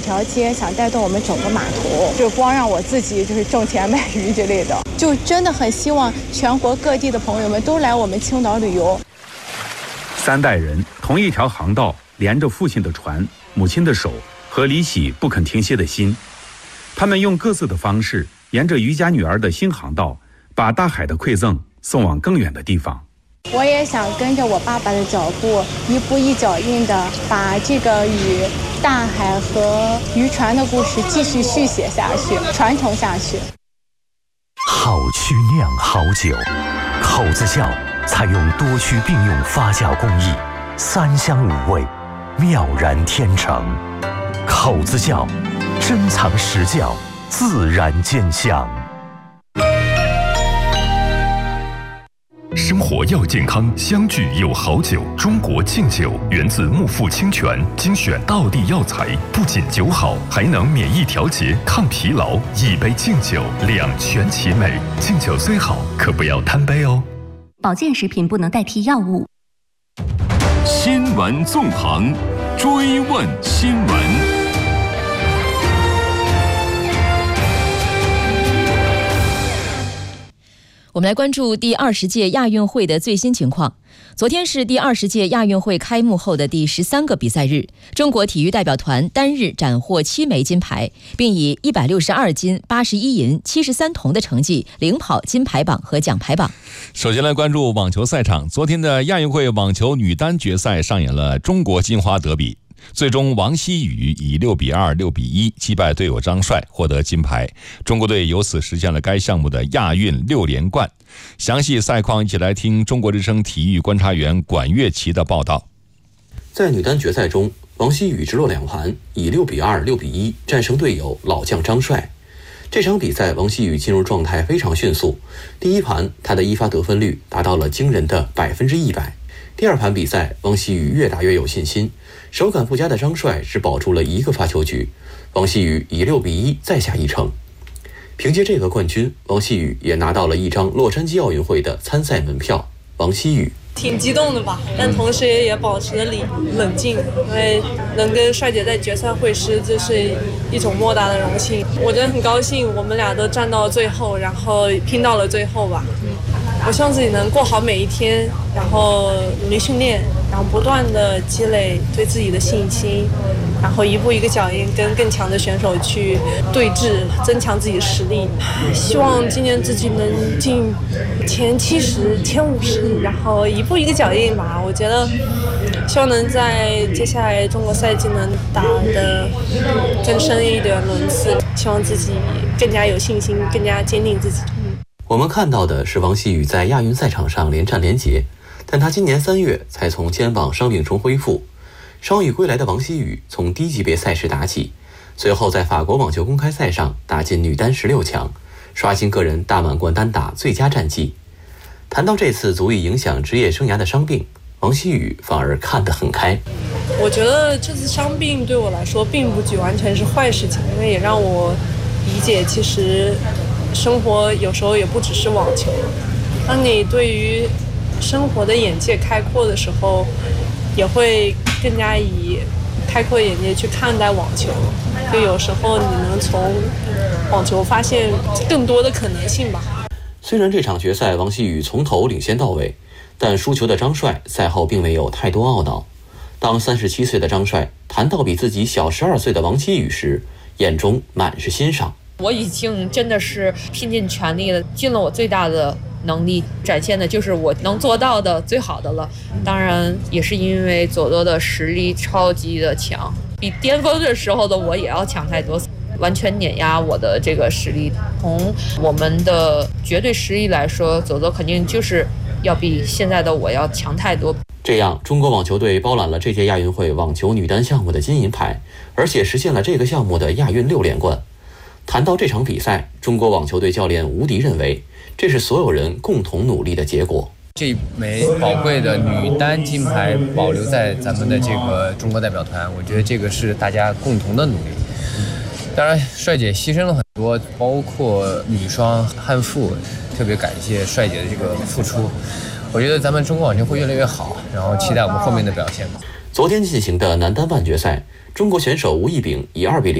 条街，想带动我们整个码头，就光让我自己就是挣钱卖鱼之类的，就真的很希望全国各地的朋友们都来我们青岛旅游。 3代人同一条航道，连着父亲的船、母亲的手和李喜不肯停歇的心，他们用各自的方式，沿着渔家女儿的新航道，把大海的馈赠送往更远的地方。 我也想跟着我爸爸的脚步，一步一脚印的把这个与大海和渔船的故事继续续写下去，传承下去。 好曲酿好酒，口子窖采用多区并用发酵工艺，3香5味，妙然天成。口子窖，珍藏实窖，自然见香。 生活要健康，相聚有好酒。中国敬酒源自木富清泉，精选道地药材，不仅酒好，还能免疫调节、抗疲劳。一杯敬酒，两全其美。敬酒虽好，可不要贪杯哦。 保健食品不能代替药物。 新闻纵横，追问新闻。 我们来关注第20届亚运会的最新情况。昨天是第20届亚运会开幕后的第13个比赛日，中国体育代表团单日斩获7枚金牌，并以162金、81银、73铜的成绩领跑金牌榜和奖牌榜。 首先来关注网球赛场，昨天的亚运会网球女单决赛上演了中国金花德比。最终王希雨以6比2、6比1击败队友张帅，获得金牌。中国队由此实现了该项目的亚运6连冠。详细赛况一起来听中国之声体育观察员管乐琪的报道。 在女单决赛中，王希雨直落2盘，以6比2、6比1战胜队友老将张帅。这场比赛王希雨进入状态非常迅速，第一盘她的一发得分率达到了惊人的100%。第二盘比赛，王希雨越打越有信心，手感不佳的张帅只保住了1个发球局，王希雨以6比1再下一城。凭借这个冠军，王希雨也拿到了一张洛杉矶奥运会的参赛门票。王希雨挺激动的吧，但同时也保持了冷静，因为能跟帅姐在决赛会师，这是一种莫大的荣幸。我真的很高兴，我们俩都站到了最后，然后拼到了最后吧。我希望自己能过好每一天，然后努力训练，然后不断的积累对自己的信心，然后一步一个脚印跟更强的选手去对峙，增强自己的实力。希望今年自己能进前70、前50，然后一步一个脚印吧。我觉得希望能在接下来中国赛季能打得更深一点轮次，希望自己更加有信心，更加坚定自己。 我们看到的是王希雨在亚运赛场上连战连捷，但她今年3月才从肩膀伤病中恢复。伤愈归来的王希雨从低级别赛事打起，随后在法国网球公开赛上打进女单16强，刷新个人大满贯单打最佳战绩。谈到这次足以影响职业生涯的伤病，王希雨反而看得很开。 我觉得这次伤病对我来说并不完全是坏事情，因为也让我理解其实生活有时候也不只是网球。当你对于生活的眼界开阔的时候，也会更加以开阔眼界去看待网球，就有时候你能从网球发现更多的可能性吧。 虽然这场决赛王希雨从头领先到尾，但输球的张帅赛后并没有太多懊恼。当37岁的张帅谈到比自己小12岁的王希雨时，眼中满是欣赏。 我已经真的是拼尽全力了，尽了我最大的能力，展现的就是我能做到的最好的了。当然也是因为佐多的实力超级的强，比巅峰的时候的我也要强太多，完全碾压我的这个实力。从我们的绝对实力来说，佐多肯定就是要比现在的我要强太多。 这样，中国网球队包揽了这届亚运会网球女单项目的金银牌，而且实现了这个项目的亚运6连冠。谈到这场比赛，中国网球队教练吴迪认为，这是所有人共同努力的结果。 这枚宝贵的女单金牌保留在咱们的这个中国代表团，我觉得这个是大家共同的努力。当然，帅姐牺牲了很多，包括女双汉馥，特别感谢帅姐的这个付出。我觉得咱们中国网球会越来越好，然后期待我们后面的表现吧。 昨天进行的男单半决赛，中国选手吴亦丙以2比0